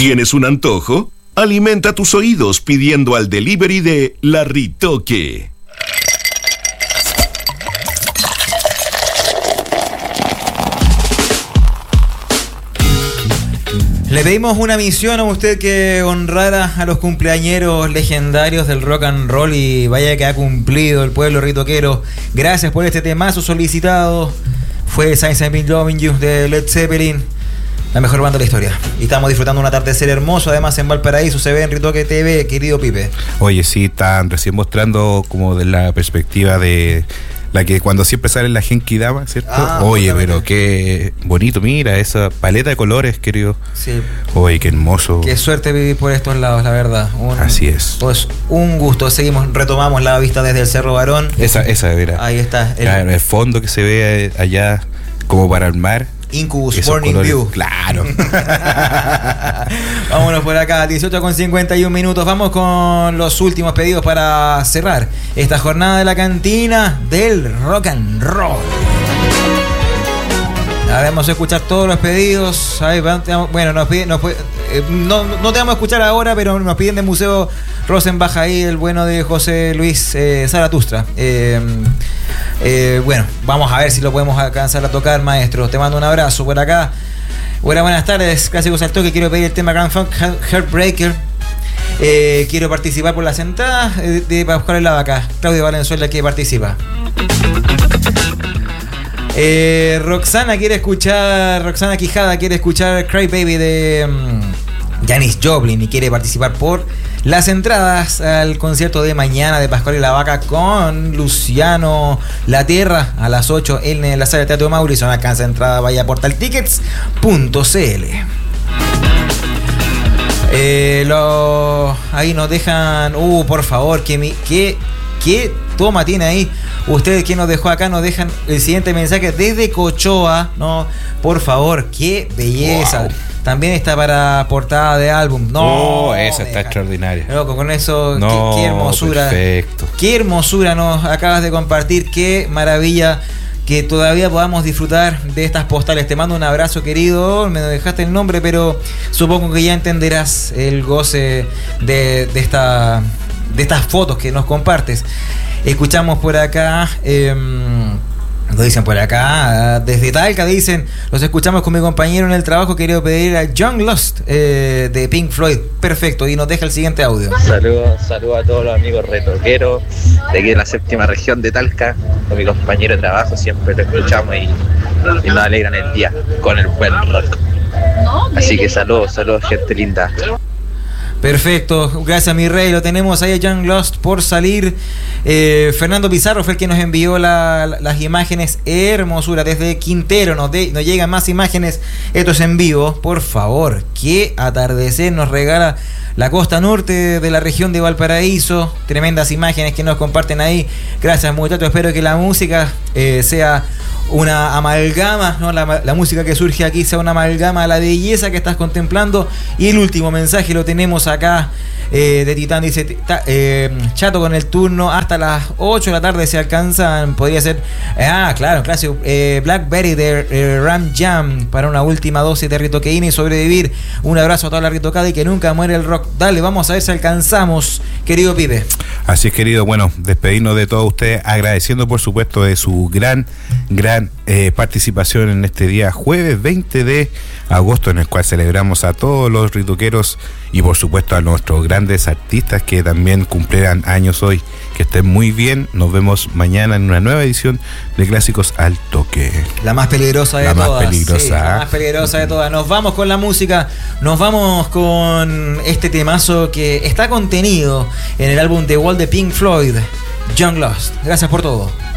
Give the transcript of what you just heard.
¿Tienes un antojo? Alimenta tus oídos pidiendo al delivery de La Ritoque. Le pedimos una misión a usted que honrara a los cumpleañeros legendarios del rock and roll y vaya que ha cumplido el pueblo ritoquero. Gracias por este temazo solicitado. Fue Signs I've Been Loving You de Led Zeppelin, la mejor banda de la historia. Y estamos disfrutando un atardecer hermoso, además en Valparaíso, se ve en Ritoque TV, querido Pipe. Oye, sí, están recién mostrando como de la perspectiva de la que cuando siempre sale la Genki Dama, ¿cierto? Oye, pero qué bonito, mira, esa paleta de colores, querido. Sí. Oye, qué hermoso. Qué suerte vivir por estos lados, la verdad. Así es. Pues un gusto. Retomamos la vista desde el Cerro Barón. Esa, mira. Ahí está. El fondo que se ve allá, como para el mar. Incubus Morning colores, View. Claro. Vámonos por acá, 18:51. Vamos con los últimos pedidos para cerrar esta jornada de la cantina del rock and roll. A ver, vamos a escuchar todos los pedidos. Bueno, no te vamos a escuchar ahora, pero nos piden de Museo Rosenbach ahí, el bueno de José Luis Zaratustra. Bueno, vamos a ver si lo podemos alcanzar a tocar, maestro. Te mando un abrazo por acá. Buenas tardes, Clásicos al Toque. Quiero pedir el tema Grand Funk Heartbreaker. Quiero participar por las entradas de Pascual en la Vaca. Claudio Valenzuela que participa. Roxana Quijada quiere escuchar Cry Baby de Janis Joplin y quiere participar por las entradas al concierto de mañana de Pascual y la Vaca con Luciano La Tierra a las 8 en la sala de Teatro Mauri. Si no alcanza entrada, vaya a portaltickets.cl. Ahí nos dejan. Por favor, ¿qué toma tiene ahí? Ustedes que nos dejó acá nos dejan el siguiente mensaje desde Cochoa, ¿no? Por favor, qué belleza. Wow. También está para portada de álbum. Esa está extraordinaria. Loco, con eso, qué hermosura. Perfecto. Qué hermosura nos acabas de compartir, qué maravilla que todavía podamos disfrutar de estas postales. Te mando un abrazo, querido. Me dejaste el nombre, pero supongo que ya entenderás el goce de estas fotos que nos compartes. Escuchamos por acá, lo dicen por acá, desde Talca dicen, los escuchamos con mi compañero en el trabajo, quería pedir a Young Lost de Pink Floyd. Perfecto, y nos deja el siguiente audio. Saludos a todos los amigos retoqueros de aquí de la séptima región de Talca, con mi compañero de trabajo, siempre lo escuchamos y nos alegran el día con el buen rock. Así que saludos, gente linda. Perfecto, gracias mi rey. Lo tenemos ahí a Young Lost por salir. Fernando Pizarro fue el que nos envió las imágenes. Hermosura, desde Quintero nos llegan más imágenes. Esto es en vivo, por favor. Qué atardecer nos regala la costa norte de la región de Valparaíso. Tremendas imágenes que nos comparten ahí. Gracias muchachos, espero que la música sea una amalgama, ¿no? La música que surge aquí sea una amalgama a la belleza que estás contemplando. Y el último mensaje lo tenemos acá de Titán, dice Chato, con el turno hasta las 8 de la tarde se alcanzan, podría ser claro, clásico, Blackberry de Ram Jam para una última dosis de ritoqueína y sobrevivir. Un abrazo a toda la ritocada y que nunca muere el rock. Dale, vamos a ver si alcanzamos, querido Pipe. Así es, querido, bueno, despedirnos de todos ustedes, agradeciendo por supuesto de su gran participación en este día jueves 20 de agosto, en el cual celebramos a todos los ritoqueros y por supuesto a nuestros grandes artistas que también cumplirán años hoy. Que estén muy bien, nos vemos mañana en una nueva edición de Clásicos al Toque. La más peligrosa de todas. La más peligrosa de todas. Nos vamos con la música, nos vamos con este temazo que está contenido en el álbum The Wall de Pink Floyd, Young Lost. Gracias por todo.